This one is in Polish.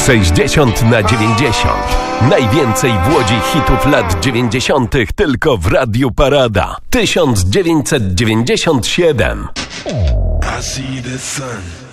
60/90. Najwięcej w Łodzi hitów lat 90. tylko w Radiu Parada. 1997. I see the sun.